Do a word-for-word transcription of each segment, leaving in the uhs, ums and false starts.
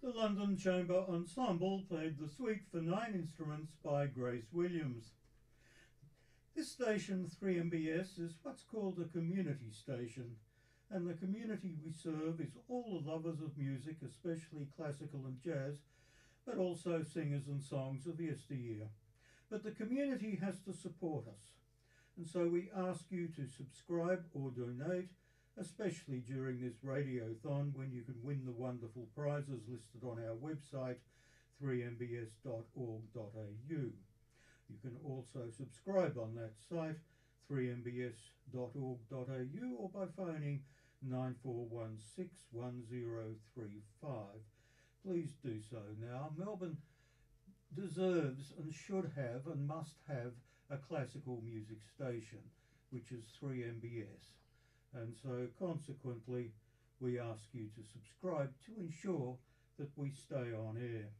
The London Chamber Ensemble played the suite for nine instruments by Grace Williams. This station, three M B S, is what's called a community station, and the community we serve is all the lovers of music, especially classical and jazz, but also singers and songs of yesteryear. But the community has to support us, and so we ask you to subscribe or donate, especially during this radiothon when you can win the wonderful prizes listed on our website three m b s dot org dot a u. You can also subscribe on that site three m b s dot org dot a u or by phoning nine four one six one zero three five. Please do so now. Melbourne deserves and should have and must have a classical music station, which is three M B S. And so consequently we ask you to subscribe to ensure that we stay on air.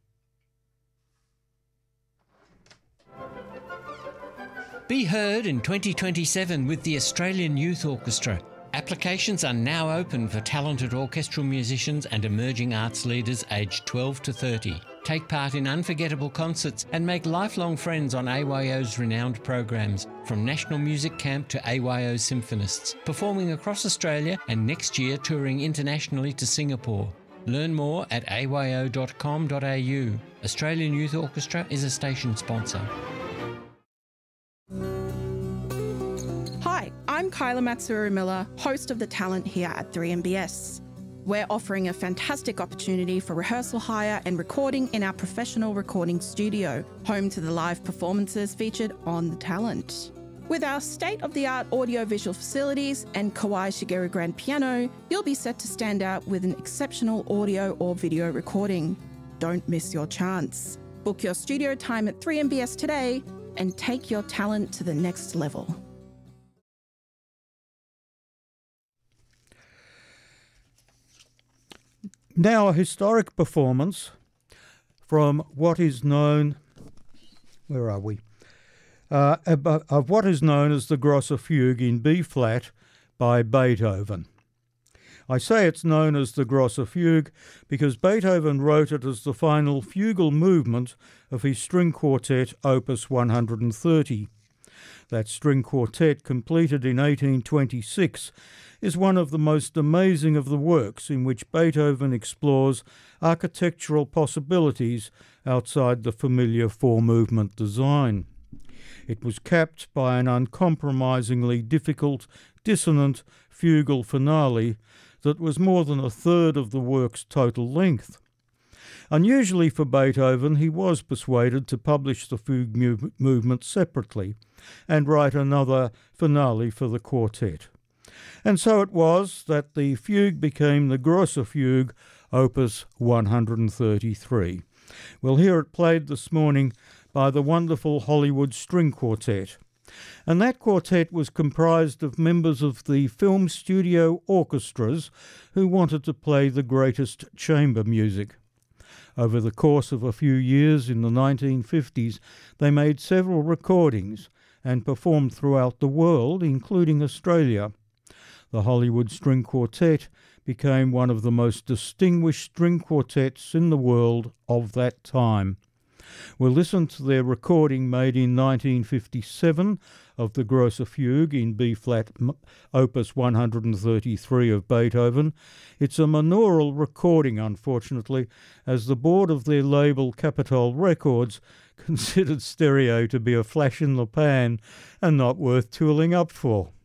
Be heard in twenty twenty-seven with the Australian Youth Orchestra. Applications are now open for talented orchestral musicians and emerging arts leaders aged twelve to thirty. Take part in unforgettable concerts and make lifelong friends on A Y O's renowned programs, from National Music Camp to A Y O Symphonists, performing across Australia and next year touring internationally to Singapore. Learn more at a y o dot com dot a u. Australian Youth Orchestra is a station sponsor. Hi, I'm Kyla Matsuru-Miller, host of The Talent here at three M B S. We're offering a fantastic opportunity for rehearsal hire and recording in our professional recording studio, home to the live performances featured on The Talent. With our state-of-the-art audio-visual facilities and Kawai Shigeru grand piano, you'll be set to stand out with an exceptional audio or video recording. Don't miss your chance. Book your studio time at three M B S today and take your talent to the next level. Now a historic performance from what is known, where are we, uh, of what is known as the Grosse Fuge in B-flat by Beethoven. I say it's known as the Grosse Fuge because Beethoven wrote it as the final fugal movement of his string quartet Opus one hundred thirty. That string quartet, completed in eighteen twenty-six, is one of the most amazing of the works in which Beethoven explores architectural possibilities outside the familiar four-movement design. It was capped by an uncompromisingly difficult, dissonant fugal finale that was more than a third of the work's total length. Unusually for Beethoven, he was persuaded to publish the fugue mov- movement separately and write another finale for the quartet. And so it was that the fugue became the Grosse Fuge, Opus one hundred thirty-three. We'll hear it played this morning by the wonderful Hollywood String Quartet. And that quartet was comprised of members of the film studio orchestras who wanted to play the greatest chamber music. Over the course of a few years in the nineteen fifties, they made several recordings and performed throughout the world, including Australia. The Hollywood String Quartet became one of the most distinguished string quartets in the world of that time. We'll listen to their recording made in nineteen fifty-seven of the Grosse Fuge in B-flat Opus one hundred thirty-three of Beethoven. It's a monaural recording, unfortunately, as the board of their label Capitol Records considered stereo to be a flash in the pan and not worth tooling up for.